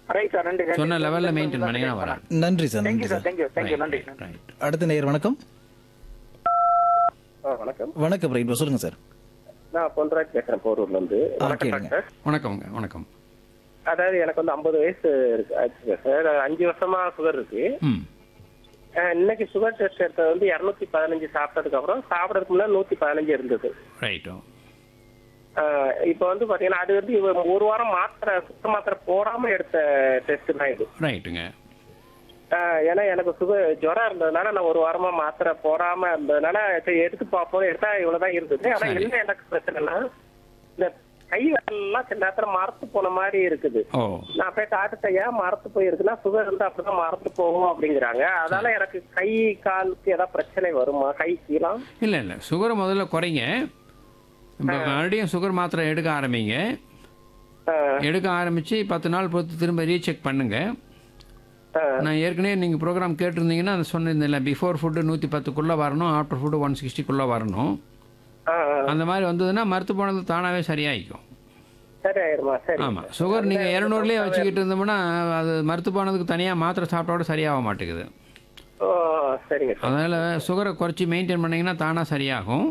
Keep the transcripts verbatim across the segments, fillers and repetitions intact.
Right sir, நன்றி நன்றி. சொன்ன லெவலில் மெயின்டைன் பண்ணிங்கன்னா வராது. நன்றி சார், தேங்க்யூ நன்றி சார், சார். தேங்க்யூ தேங்க்யூ, நன்றி. ரைட். அடுத்த நேயர் வணக்கம். ஆ, வணக்கம். வணக்கம் ரைட் சொல்லுங்க சார். நான் பொன்ராஜ் பேசுறேன், போரூர்ல இருந்து. ஆ, வணக்கம் கேளுங்க. டாக்டர். வணக்கம்ங்க, வணக்கம். அதாவது எனக்கு வந்து ஐம்பது வயசு இருக்கு ஆச்சுங்க சார். அஞ்சு வருஷமா சுகர் இருக்கு. ம் ஆ, இன்னைக்கு சுகர் டெஸ்ட் எடுத்தது வந்து இருநூத்தி பதினஞ்சு சாப்பிட்டதுக்கு அப்புறம் சாப்பிடறதுக்கு முன்னாடி நூத்தி பதினஞ்சு இருந்தது. ரைட்டோ. ஆ, இப்போ வந்து பாத்தீங்கன்னா அது வந்து இவ ஒரு வாரம் மாத்திரை சுத்த மாத்திரை போடாம எடுத்த டெஸ்ட் தான் இது. ரைட்டுங்க. ஆ, ஏன்னா எனக்கு சுகர் ஜுரம் இருந்ததுனால நான் ஒரு வாரமா மாத்திரை போடாம இருந்ததுனால சரி எடுத்து பார்ப்போம், எடுத்தா இவ்வளவுதான் இருந்தது. ஆனா சரி. என்ன எனக்கு பிரச்சனைனா இந்த கை எல்லாம் சில நேரத்துல மரத்து போன மாதிரி இருக்குது. ஓ நான் போய் டாக்டர் ஏன் மரத்து போயிருக்குன்னா சுகர் இருந்தா அப்படிதான் மரத்து போகும் அப்படிங்கிறாங்க. அதனால எனக்கு கை காலுக்கு ஏதாவது பிரச்சனை வருமா, கை கீழாம்? இல்லை இல்லை, சுகரை முதல்ல குறைங்க. இப்போ மறுபடியும் சுகர் மாத்திரை எடுக்க ஆரம்பிங்க. எடுக்க ஆரம்பித்து பத்து நாள் பொறுத்து திரும்ப ரீசெக் பண்ணுங்க. நான் ஏற்கனவே நீங்கள் ப்ரோக்ராம் கேட்டிருந்தீங்கன்னா அதை சொன்னிருந்தில்ல, பிஃபோர் ஃபுட்டு நூற்றி பத்துக்குள்ளே வரணும், ஆஃப்டர் ஃபுட்டு ஒன் சிக்ஸ்டிக்குள்ளே வரணும். அந்த மாதிரி வந்ததுன்னா மறுத்து போனது தானாகவே சரியாயிக்கும். சரி ஆயிருமா? சரி. ஆமாம், சுகர் நீங்கள் இரநூறுலேயே வச்சுக்கிட்டு இருந்தோம்னா அது மறுத்து போனதுக்கு தனியாக மாத்திரை சாப்பிட்டோட சரியாக மாட்டேங்குது. ஓ சரிங்க சார். அதனால் சுகரை குறைச்சி மெயின்டைன் பண்ணிங்கன்னா தானாக சரியாகும்.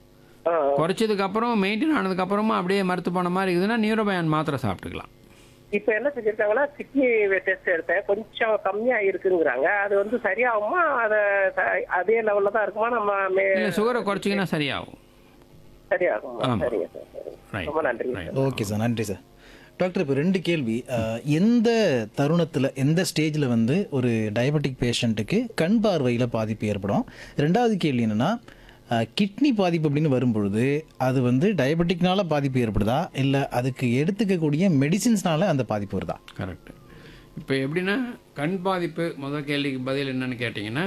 ஆ, குறைச்சதுக்கப்புறம் மெயின்டைன் ஆனதுக்கப்புறமா அப்படியே மறுத்து போன மாதிரி இருக்குதுன்னா நியூரோபயான் மாத்திரை சாப்பிட்டுக்கலாம். இப்ப என்ன செஞ்சிருக்காங்கன்னா கிட்னி டெஸ்ட் எடுத்தேன், கொஞ்சம் கம்மியா இருக்குங்கிறாங்க. அது வந்து சரியாகுமா? அத அதே லெவல்ல தான் இருக்குமா? நம்ம மே- இல்லை, சுகரை குறைச்சிங்கன்னா சரியாகும். சரியாகுமா? ஆமா. சரிங்க சார், சரிங்க. ரைட். ரொம்ப நன்றி. ரைட். ஓகே சார், நன்றி சார். டாக்டர், இப்போ ரெண்டு கேள்வி. அஹ், எந்த தருணத்தில் எந்த ஸ்டேஜில் வந்து ஒரு டயபெட்டிக் பேஷண்ட்டுக்கு கண் பார்வையில் பாதிப்பு ஏற்படும்? ரெண்டாவது கேள்வி என்னென்னா, கிட்னி பாதிப்பு அப்படின்னு வரும்பொழுது அது வந்து டயபெட்டிக்னால பாதிப்பு ஏற்படுதா, இல்லை அதுக்கு எடுத்துக்கக்கூடிய மெடிசின்ஸ்னால அந்த பாதிப்பு வருதா? கரெக்ட். இப்போ எப்படின்னா, கண் பாதிப்பு முதல் கேள்விக்கு பதில் என்னன்னு கேட்டிங்கன்னா,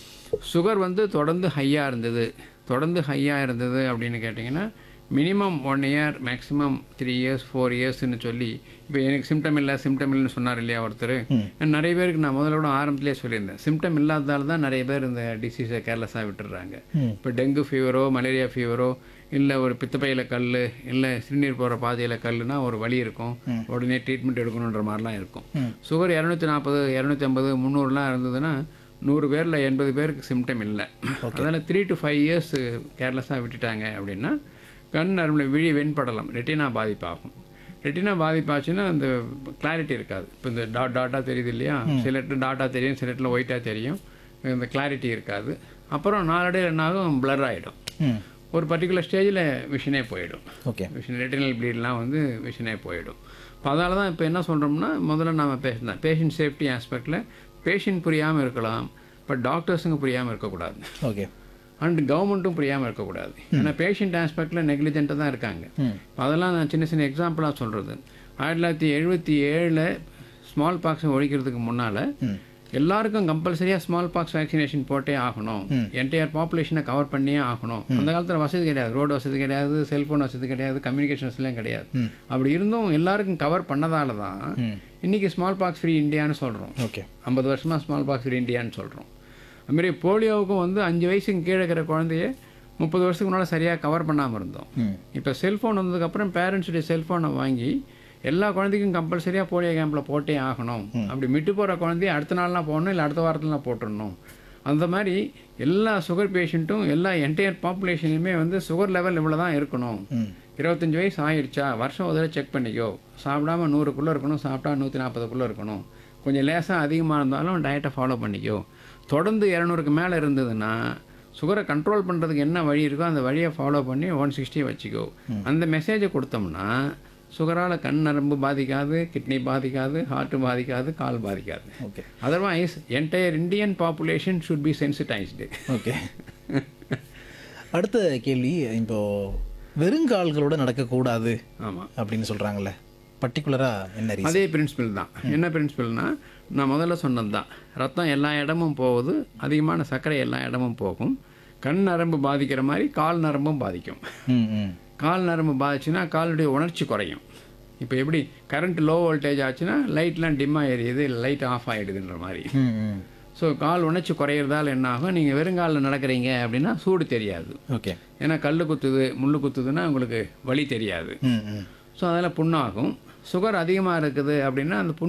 சுகர் வந்து தொடர்ந்து ஹையாக இருந்தது தொடர்ந்து ஹையாக இருந்தது அப்படின்னு கேட்டிங்கன்னா minimum one year maximum three years four இயர்ஸ்ன்னு சொல்லி, இப்போ எனக்கு சிம்டம் இல்லை சிம்டம் இல்லைன்னு சொன்னார் இல்லையா ஒருத்தர். நிறைய பேருக்கு நான் முதல்ல கூட ஆரம்பத்திலே சொல்லியிருந்தேன், சிம்டம் இல்லாததால தான் நிறைய பேர் இந்த டிசீஸை கேர்லெஸ்ஸாக விட்டுடுறாங்க. இப்போ டெங்கு ஃபீவரோ மலேரியா ஃபீவரோ இல்லை ஒரு பித்தப்பையில் கல் இல்லை சிறுநீர் போகிற பாதையில் கல்லுனா ஒரு வலி இருக்கும், உடனே ட்ரீட்மெண்ட் எடுக்கணுன்ற மாதிரிலாம் இருக்கும். சுகர் இரநூத்தி நாற்பது இரநூத்தி ஐம்பது முந்நூறுலாம் இருந்ததுன்னா நூறு பேரில் எண்பது பேருக்கு சிம்டம் இல்லை. அதனால் த்ரீ டு ஃபைவ் இயர்ஸ் கேர்லெஸ்ஸாக விட்டுட்டாங்க அப்படின்னா கண் நரம்புல விழி வெண்படலாம், ரெட்டினா பாதிப்பாகும். ரெட்டினா பாதிப்பாச்சுன்னா அந்த கிளாரிட்டி இருக்காது. இப்போ இந்த டாட் டாட்டாக தெரியுது இல்லையா, சில இடத்துல டாட்டாக தெரியும், சில இடத்துல ஒயிட்டாக தெரியும், இந்த கிளாரிட்டி இருக்காது. அப்புறம் நாளடைவில் என்னாகும், பிளர் ஆகிடும். ஒரு பர்டிகுலர் ஸ்டேஜில் விஷனே போயிடும். ஓகே. விஷன் ரெட்டினல் ப்ளீட்லாம் வந்து விஷனே போயிடும். இப்போ அதனால தான் இப்போ என்ன சொல்கிறோம்னா, முதல்ல நம்ம பேசணும் பேஷண்ட் சேஃப்டி ஆஸ்பெக்டில் பேஷண்ட் புரியாமல் இருக்கலாம், பட் டாக்டர்ஸுங்க புரியாமல் இருக்கக்கூடாது. ஓகே. அண்ட் கவர்மெண்ட்டும் புரியாமல் இருக்கக்கூடாது. ஏன்னா பேஷண்ட் ஆஸ்பெக்டில் நெக்லிஜென்ட்டாக தான் இருக்காங்க. அதெல்லாம் நான் சின்ன சின்ன எக்ஸாம்பிளாக சொல்கிறது. ஆயிரத்தி தொள்ளாயிரத்தி எழுபத்தி ஏழில் ஸ்மால் பாக்ஸை ஒழிக்கிறதுக்கு முன்னால் எல்லாருக்கும் கம்பல்சரியாக ஸ்மால் பாக்ஸ் வேக்சினேஷன் போட்டே ஆகணும், என்டையர் பாப்புலேஷனை கவர் பண்ணியே ஆகணும். அந்த காலத்தில் வசதி கிடையாது, ரோடு வசதி கிடையாது, செல்ஃபோன் வசதி கிடையாது, கம்யூனிகேஷன் வசதிலாம் கிடையாது. அப்படி இருந்தும் எல்லாருக்கும் கவர் பண்ணதால தான் இன்றைக்கி ஸ்மால் பாக்ஸ் ஃப்ரீ இந்தியான்னு சொல்கிறோம். ஓகே. ஐம்பது வருஷமாக ஸ்மால் பாக்ஸ் ஃப்ரீ இந்தியான்னு சொல்கிறோம். அதுமாரி போலியோவுக்கும் வந்து அஞ்சு வயசுக்கு கீழே இருக்கிற குழந்தைய முப்பது வருஷத்துக்கு முன்னால் சரியாக கவர் பண்ணாமல் இருந்தோம். இப்போ செல்ஃபோன் வந்ததுக்கப்புறம் பேரண்ட்ஸுடைய செல்ஃபோனை வாங்கி எல்லா குழந்தைக்கும் கம்பல்சரியாக போலியோ கேம்பில் போட்டே ஆகணும், அப்படி விட்டு போகிற குழந்தைய அடுத்த நாள்லாம் போடணும், இல்லை அடுத்த வாரத்துலாம் போட்டுடணும். அந்த மாதிரி எல்லா சுகர் பேஷண்ட்டும் எல்லா என்டையர் பாப்புலேஷன்லையுமே வந்து சுகர் லெவல் இவ்வளோ தான் இருக்கணும், இருபத்தஞ்சி வயசு ஆயிடுச்சா வருஷம் ஒரு தடவை செக் பண்ணிக்கோ, சாப்பிடாம நூறுக்குள்ளே இருக்கணும், சாப்பிட்டா நூற்றி நாற்பதுக்குள்ளே இருக்கணும், கொஞ்சம் லேசாக அதிகமாக இருந்தாலும் டயட்டை ஃபாலோ பண்ணிக்கோ. தொடர்ந்து இரநூறுக்கு மேலே இருந்ததுன்னா சுகரை கண்ட்ரோல் பண்ணுறதுக்கு என்ன வழி இருக்கோ அந்த வழியை ஃபாலோ பண்ணி ஒன் சிக்ஸ்டி வச்சுக்கோ. அந்த மெசேஜை கொடுத்தோம்னா சுகரால் கண் நரம்பு பாதிக்காது, கிட்னி பாதிக்காது, ஹார்ட்டு பாதிக்காது, கால் பாதிக்காது. Okay. Otherwise entire Indian population should be சென்சிட்டைஸ்டு. Okay. அடுத்த கேள்வி, இப்போ வெறுங்கால்களோட நடக்கக்கூடாது ஆமாம் அப்படின்னு சொல்கிறாங்கல்ல, பர்டிகுலராக என்ன ரீசன்? அதே பிரின்சிபல் தான். என்ன பிரின்சிபல்னா, நான் முதல்ல சொன்னது தான், ரத்தம் எல்லா இடமும் போகுது, அதிகமான சர்க்கரை எல்லா இடமும் போகும். கண் நரம்பு பாதிக்கிற மாதிரி கால் நரம்பும் பாதிக்கும். ம் ம் கால் நரம்பு பாதிச்சுன்னா காலுடைய உணர்ச்சி குறையும். இப்போ எப்படி கரண்ட் லோ வோல்டேஜ் ஆச்சுன்னா லைட்லாம் டிம்மாக எரியுது, லைட் ஆஃப் ஆகிடுதுன்ற மாதிரி. ம் ம் ஸோ கால் உணர்ச்சி குறையிறதால என்ன ஆகும், நீங்கள் வெறுங்காலில் நடக்கிறீங்க அப்படின்னா சூடு தெரியாது. ஓகே. ஏன்னா கல் குத்துது முள் குத்துதுன்னா உங்களுக்கு வலி தெரியாது. ம் ம் ஸோ அதில் புண்ணாகும். சுகர் அதிகமாக இருக்குது அப்படின்னா அந்த புண்